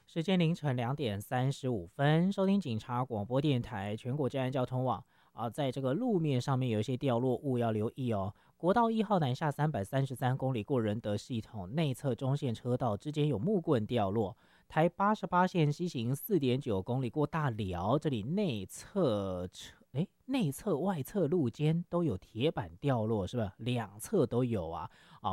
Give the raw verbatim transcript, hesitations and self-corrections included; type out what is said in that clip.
时间凌晨两点三十五分，收听警察广播电台全国治安交通网啊，在这个路面上面有一些掉落物要留意哦。国道一号南下三百三十三公里过仁德系统内侧中线车道之间有木棍掉落，台八十八线西行四点九公里过大寮，这里内侧车诶内侧外侧路肩都有铁板掉落，是吧？两侧都有啊。啊，